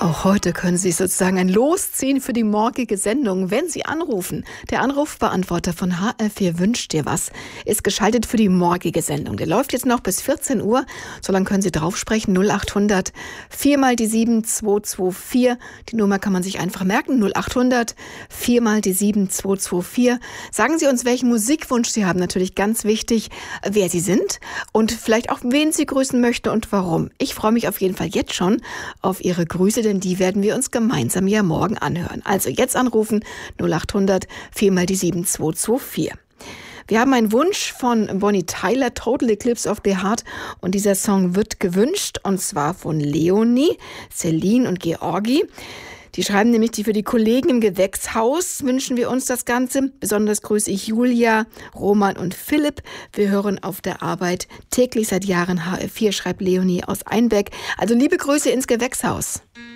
Auch heute können Sie sozusagen ein Los ziehen für die morgige Sendung, wenn Sie anrufen. Der Anrufbeantworter von HR4 wünscht dir was, ist geschaltet für die morgige Sendung. Der läuft jetzt noch bis 14 Uhr. So lange können Sie drauf sprechen. 0800 4 mal die 7224. Die Nummer kann man sich einfach merken. 0800 4 mal die 7224. Sagen Sie uns, welchen Musikwunsch Sie haben. Natürlich ganz wichtig, wer Sie sind und vielleicht auch, wen Sie grüßen möchten und warum. Ich freue mich auf jeden Fall jetzt schon auf Ihre Grüße, denn die werden wir uns gemeinsam ja morgen anhören. Also jetzt anrufen 0800 4 mal die 7224. Wir haben einen Wunsch von Bonnie Tyler, Total Eclipse of the Heart, und dieser Song wird gewünscht, und zwar von Leonie, Celine und Georgi. Die schreiben nämlich, für die Kollegen im Gewächshaus wünschen wir uns das Ganze. Besonders grüße ich Julia, Roman und Philipp. Wir hören auf der Arbeit täglich seit Jahren HR4, schreibt Leonie aus Einbeck. Also liebe Grüße ins Gewächshaus.